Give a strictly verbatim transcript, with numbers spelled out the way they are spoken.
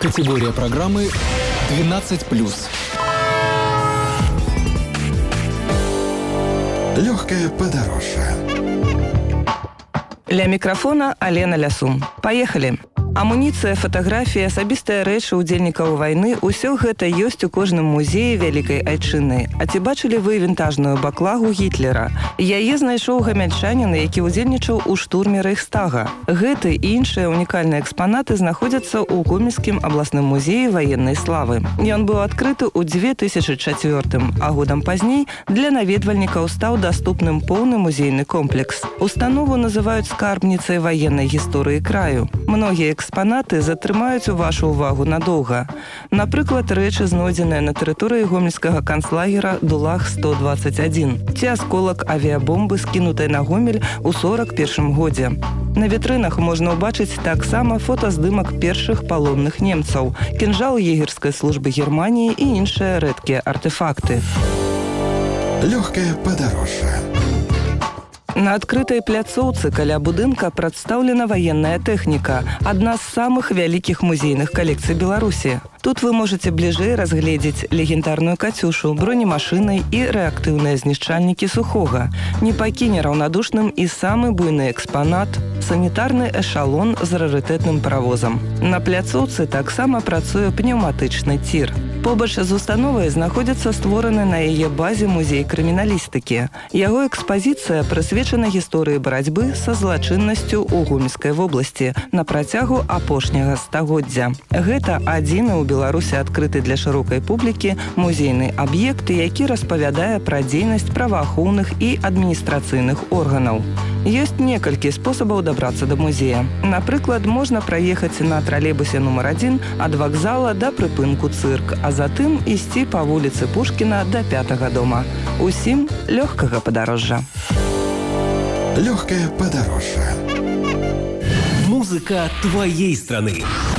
Категория программы двенадцать плюс. Легкое подороже. Ля мікрафона Алена Лясун. Поехали! Амуніцыя, фатаграфія, асабістыя рэчы ўдзельнікаў вайны – усё гэта ёсць у кожным музеі вялікай айчыны. А ці бачылі вы вінтажную баклагу Гітлера? Яе знайшоў гамяльчанін, які ўдзельнічаў у штурме Рэйхстага. Гэты і іншыя унікальныя экспанаты знаходзяцца ў Гомельскім абласным музеі ваеннай славы. Ён быў адкрыты ў дзве тысячы чацвёртым, а годам пазней для наведвальнікаў стаў даступным поўны музейны комплекс. Установу называюць скарбніцай ваеннай гісторыі краю. Многія экспанаты затрымаюць вашу ўвагу надоўга. Напрыклад, рэчы, знойдзеныя на тэрыторыі гомельскага канцлагера Дулах сто дваццаць адзін, ці асколак авіябомбы, скінутай на Гомель у сорак першым годзе. На вітрынах можна ўбачыць таксама фотаздымак першых палонных немцаў, кінжал егерскай службы Германіі і іншыя рэдкія артефакты. Легкое подороже. На адкрытай пляцоўцы каля будынка прадстаўлена ваенная тэхніка, адна з самых вялікіх музейных калекцый Беларусі. Тут вы можете бліжэй разгледзець легендарную «Катюшу», бронемашыны і рэактыўныя знішчальнікі сухога. Не пакіне раўнадушным і самы буйны экспанат – санітарны эшалон з рарытэтным паравозам. На пляцоўцы таксама працуе пнеўматычны цір. Побач з установай знаходзіцца створаны на яе базе музей крыміналістыкі. Яго экспазіцыя прысвечана гісторыі барацьбы са злачыннасцю ў Гомельскай вобласці на працягу апошняга стагоддзя. Гэта адзіны ў Беларусі адкрыты для шырокай публікі музейны аб'ект, які распавядае пра дзейнасць праваахоўных і адміністрацыйных органаў. Ёсць некалькі спосабаў дабрацца да музея. Напрыклад, можна праехаць на тралейбусе нумар адзін ад вакзала да прыпынку цырк, а затым ісці па вуліцы Пушкіна да пятага дома. Усім лёгкага падарожжа. Легкое подороже. Музыка твоей страны.